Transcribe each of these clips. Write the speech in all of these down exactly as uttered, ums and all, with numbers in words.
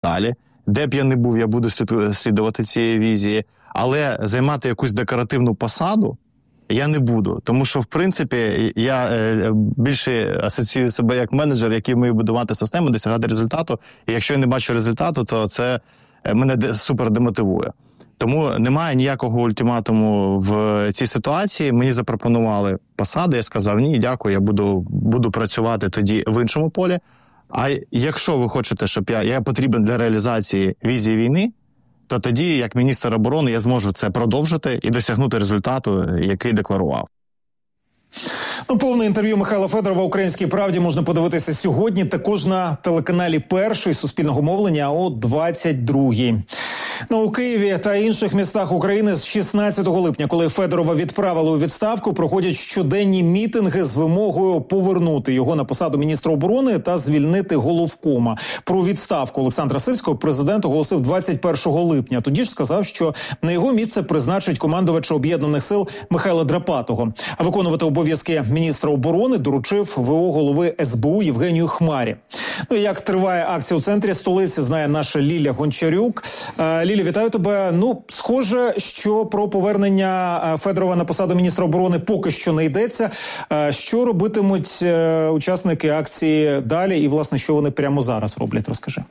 далі. Де б я не був, я буду слідувати цієї візії. Але займати якусь декоративну посаду я не буду. Тому що, в принципі, я е, більше асоціюю себе як менеджер, який вміє будувати систему, досягати результату. І якщо я не бачу результату, то це мене супер демотивує. Тому немає ніякого ультиматуму в цій ситуації. Мені запропонували посади, я сказав, ні, дякую, я буду, буду працювати тоді в іншому полі. А якщо ви хочете, щоб я, я потрібен для реалізації візії війни, то тоді, як міністр оборони, я зможу це продовжити і досягнути результату, який декларував. Ну, повне інтерв'ю Михайла Федорова «Українській правді» можна подивитися сьогодні також на телеканалі «Перший» Суспільного мовлення о двадцять другій. Ну, у Києві та інших містах України з шістнадцятого липня, коли Федорова відправили у відставку, проходять щоденні мітинги з вимогою повернути його на посаду міністра оборони та звільнити головкома. Про відставку Олександра Сирського президент оголосив двадцять першого липня. Тоді ж сказав, що на його місце призначить командувача Об'єднаних сил Михайла Драпатого. А виконувати обов'язки міністра оборони доручив ВО голови ес бе у Євгенію Хмарі. Ну, як триває акція у центрі столиці, знає наша Ліля Гончарюк. Лілі, вітаю тебе. Ну, схоже, що про повернення Федорова на посаду міністра оборони поки що не йдеться. Що робитимуть учасники акції далі і, власне, що вони прямо зараз роблять? Розкажи.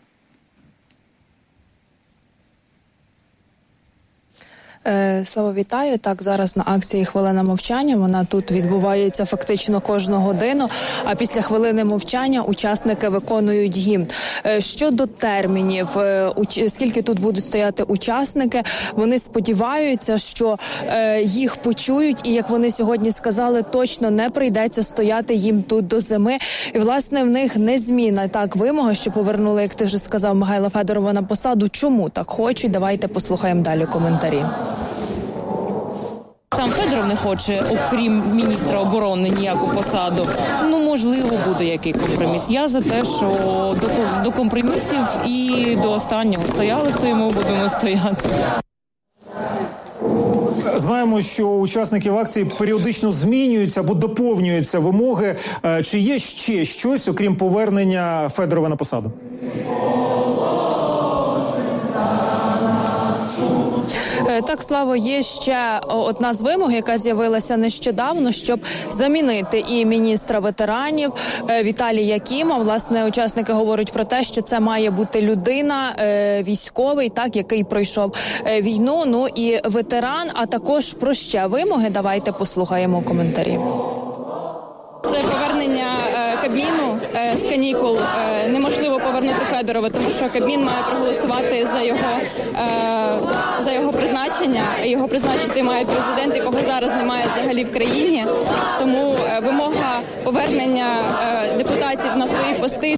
Слава, вітаю. Так, зараз на акції «Хвилина мовчання». Вона тут відбувається фактично кожну годину, а після хвилини мовчання учасники виконують гімн. Щодо термінів, скільки тут будуть стояти учасники, вони сподіваються, що їх почують і, як вони сьогодні сказали, точно не прийдеться стояти їм тут до зими. І, власне, в них незмінна так вимога, що повернули, як ти вже сказав, Михайла Федорова на посаду. Чому так хочуть? Давайте послухаємо далі коментарі. Сам Федоров не хоче, окрім міністра оборони, ніяку посаду. Ну, можливо, буде який компроміс. Я за те, що до, до компромісів і до останнього стояли, стоїмо, будемо стояти. Знаємо, що учасників акції періодично змінюються або доповнюються вимоги. Чи є ще щось, окрім повернення Федорова на посаду? Так, Славо, є ще одна з вимог, яка з'явилася нещодавно, щоб замінити і міністра ветеранів Віталія Кіма. Власне, учасники говорять про те, що це має бути людина, військовий, так, який пройшов війну, ну і ветеран, а також про ще вимоги. Давайте послухаємо коментарі. Це повернення е, Кабміну е, з канікул. Е, неможливо повернути Федорова, тому що Кабмін має проголосувати за його, е, за його призначення. Його призначити має президент, якого зараз немає взагалі в країні. Тому е, вимога повернення е, депутатів на свої пости.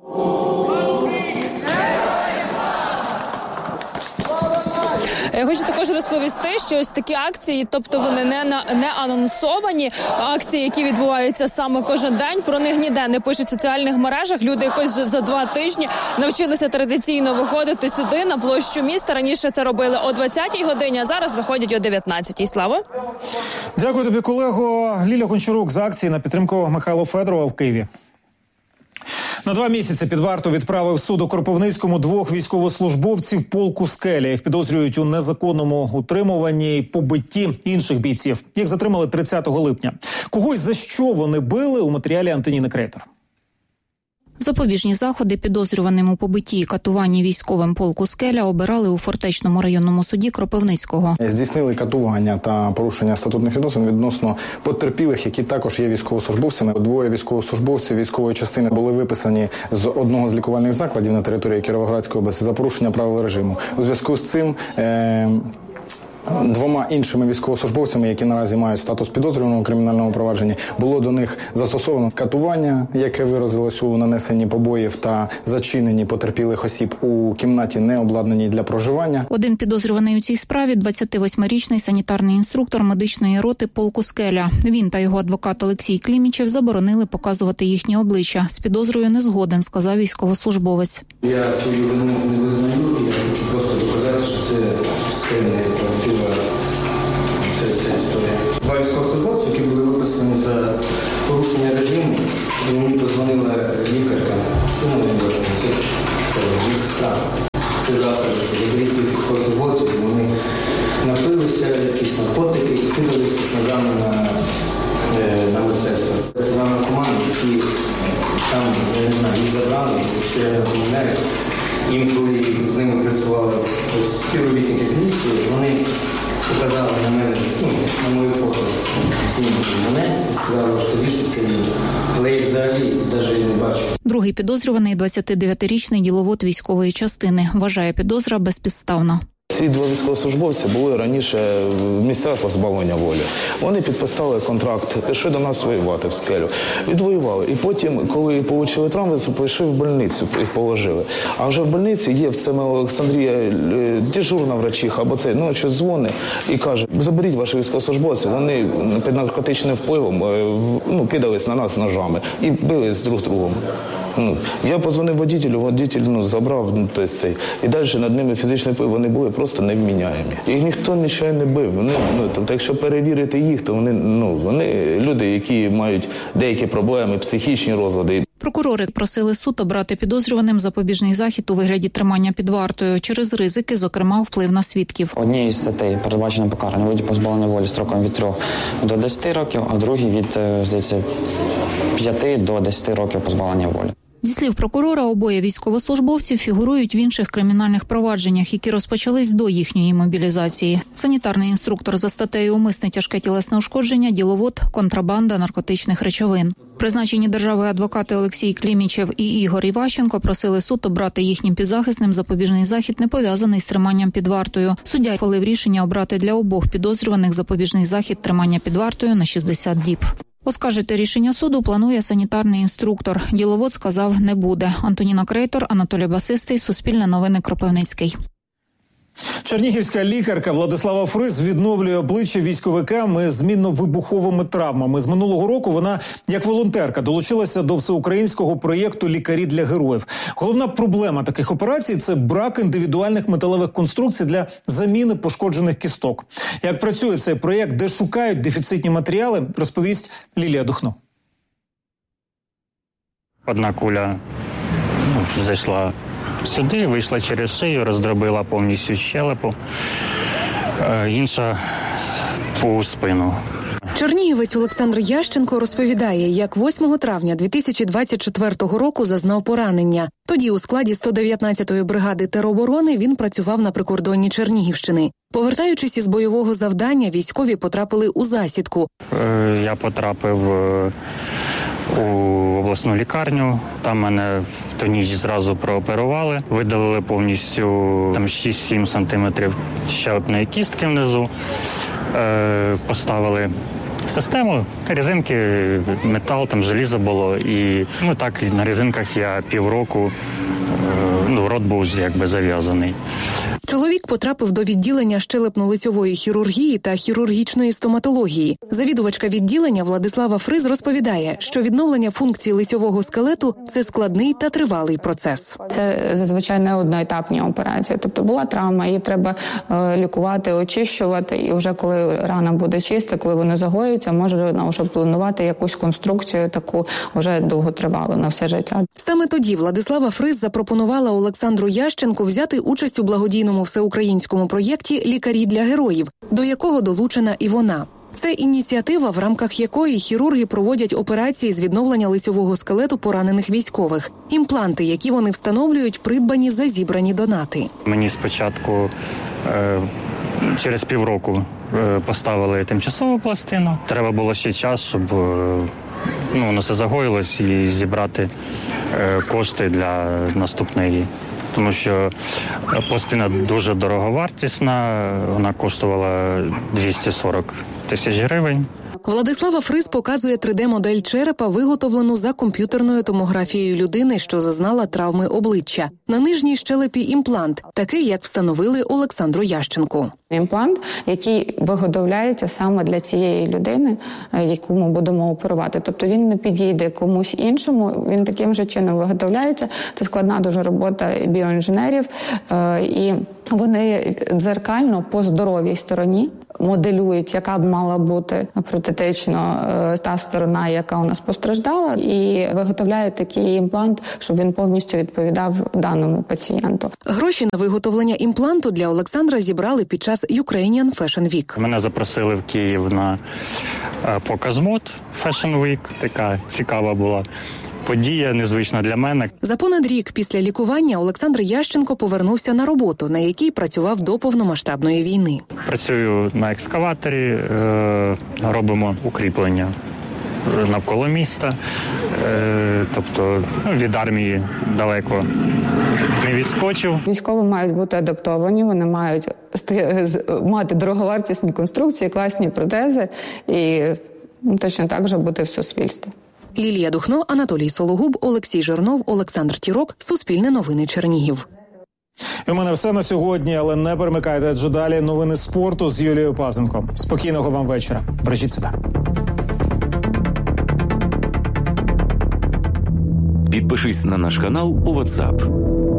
Я хочу також розповісти, що ось такі акції, тобто вони не, на, не анонсовані, акції, які відбуваються саме кожен день, про них ніде не пишуть в соціальних мережах. Люди якось вже за два тижні навчилися традиційно виходити сюди, на площу міста. Раніше це робили о двадцятій годині, а зараз виходять о дев'ятнадцятій. Слава. Дякую тобі, колего. Ліля Гончарук за акції на підтримку Михайла Федорова в Києві. На два місяці під варту відправив суд у Кропивницькому двох військовослужбовців полку «Скеля». Їх підозрюють у незаконному утримуванні і побитті інших бійців. Їх затримали тридцятого липня. Когось за що вони били, у матеріалі Антоніни Крейтор. Запобіжні заходи підозрюваним у побитті і катуванні військовим полку «Скеля» обирали у Фортечному районному суді Кропивницького. Здійснили катування та порушення статутних відносин відносно потерпілих, які також є військовослужбовцями. Двоє військовослужбовців військової частини були виписані з одного з лікувальних закладів на території Кіровоградської області за порушення правил режиму. У зв'язку з цим е двома іншими військовослужбовцями, які наразі мають статус підозрюваного у кримінальному провадженні, було до них застосовано катування, яке виразилось у нанесенні побоїв та зачиненні потерпілих осіб у кімнаті, не обладнаній для проживання. Один підозрюваний у цій справі – двадцятивосьмирічний санітарний інструктор медичної роти полку «Скеля». Він та його адвокат Олексій Клімічев заборонили показувати їхні обличчя. З підозрою не згоден, сказав військовослужбовець. Я свою вину не визнаю, я хочу просто доказати, що це системна альтернатива. Два військовослужбовці, які були виписані за порушення режиму, і мені подзвонила лікарка, сина не може, це інколи з ними працювали співробітники поліції, вони показали на мене, ну, на мою фото, мене і сказали, що тобі, що це він. Але я взагалі навіть не бачу. Другий підозрюваний – двадцятидев'ятирічний діловод військової частини. Вважає, підозра безпідставна. Ці два військовослужбовці були раніше в місцях позбавлення волі. Вони підписали контракт, пішли до нас воювати в скелю. Відвоювали. І потім, коли отримали травми, пішли в больницю, їх положили. А вже в больниці є в цьому Олександрія дежурна врачиха, або це, ну, щось дзвонить і каже, заберіть ваших військовослужбовців, вони під наркотичним впливом, ну, кидались на нас ножами і бились друг другом. Ну, я позвонив водителю, водитель, ну, забрав, ну, тобто цей. І далі над ними фізичний вплив, вони були просто невміняємі. Їх ніхто нічого не бив. Вони, ну, тобто, якщо перевірити їх, то вони, ну, вони люди, які мають деякі проблеми, психічні розлади. Прокурори просили суд обрати підозрюваним запобіжний захід у вигляді тримання під вартою через ризики, зокрема, вплив на свідків. Однією з статей передбачено покарання у виді позбавлення волі строком від трьох до десяти років, а в другій від, здається, п'яти до десяти років позбавлення волі. Зі слів прокурора, обоє військовослужбовців фігурують в інших кримінальних провадженнях, які розпочались до їхньої мобілізації. Санітарний інструктор за статтею «Умисне тяжке тілесне ушкодження», діловод, контрабанда наркотичних речовин. Призначені державою адвокати Олексій Клімічев і Ігор Іващенко просили суд обрати їхнім підзахисним запобіжний захід, не пов'язаний з триманням під вартою. Суддя ухвалив рішення обрати для обох підозрюваних запобіжний захід тримання під вартою на шістдесят діб. Оскаржити рішення суду планує санітарний інструктор. Діловод сказав, не буде. Антоніна Крейтор, Анатолій Басистий, Суспільне новини, Кропивницький. Чернігівська лікарка Владислава Фриз відновлює обличчя військовикам з мінно-вибуховими травмами. З минулого року вона, як волонтерка, долучилася до всеукраїнського проєкту «Лікарі для героїв». Головна проблема таких операцій – це брак індивідуальних металевих конструкцій для заміни пошкоджених кісток. Як працює цей проєкт, де шукають дефіцитні матеріали, розповість Лілія Духно. Одна куля ну, зайшла сюди, вийшла через шию, роздробила повністю щелепу, інша по спину. Чернігівець Олександр Ященко розповідає, як восьмого травня дві тисячі двадцять четвертого року зазнав поранення. Тоді у складі сто дев'ятнадцятої бригади тероборони він працював на прикордонні Чернігівщини. Повертаючись із бойового завдання, військові потрапили у засідку. Я потрапив у обласну лікарню, там мене в ту ніч зразу прооперували, видалили повністю там шість-сім сантиметрів щелепної кістки внизу, е, поставили систему, резинки, метал, там желізо було, і ну так на резинках я півроку, е, ну рот був якби зав'язаний. Чоловік потрапив до відділення щелепно-лицьової хірургії та хірургічної стоматології. Завідувачка відділення Владислава Фриз розповідає, що відновлення функцій лицьового скелету – це складний та тривалий процес. Це зазвичай не одноетапні операції. Тобто була травма, її треба е, лікувати, очищувати. І вже коли рана буде чиста, коли вона загоїться, можна вже планувати якусь конструкцію таку вже довготривалу на все життя. Саме тоді Владислава Фриз запропонувала Олександру Ященку взяти участь у благодійному всеукраїнському проєкті «Лікарі для героїв», до якого долучена і вона. Це ініціатива, в рамках якої хірурги проводять операції з відновлення лицьового скелету поранених військових. Імпланти, які вони встановлюють, придбані за зібрані донати. Мені спочатку е, через півроку е, поставили тимчасову пластину. Треба було ще час, щоб е, ну, воно все загоїлось і зібрати е, кошти для наступної. Тому що пластина дуже дороговартісна, вона коштувала двісті сорок тисяч гривень. Владислава Фриз показує три де-модель черепа, виготовлену за комп'ютерною томографією людини, що зазнала травми обличчя. На нижній щелепі імплант, такий, як встановили Олександру Ященку. Імплант, який виготовляється саме для цієї людини, яку ми будемо оперувати. Тобто він не підійде комусь іншому, він таким же чином виготовляється. Це складна дуже робота біоінженерів, і вони дзеркально по здоровій стороні моделюють, яка б мала бути протетично та сторона, яка у нас постраждала, і виготовляють такий імплант, щоб він повністю відповідав даному пацієнту. Гроші на виготовлення імпланту для Олександра зібрали під час Ukrainian Fashion Week. Мене запросили в Київ на показ мод Fashion Week, така цікава була. подія незвична для мене. За понад рік після лікування Олександр Ященко повернувся на роботу, на якій працював до повномасштабної війни. Працюю на екскаваторі, е, робимо укріплення навколо міста, е, тобто ну, від армії далеко не відскочив. Військові мають бути адаптовані, вони мають мати дороговартісні конструкції, класні протези і точно так же бути в суспільстві. Лілія Духно, Анатолій Сологуб, Олексій Жирнов, Олександр Тірок. Суспільне новини Чернігів. І у мене все на сьогодні, але не перемикайте, адже далі новини спорту з Юлією Пазенко. Спокійного вам вечора. Бережіть себе. Підпишись на наш канал у WhatsApp.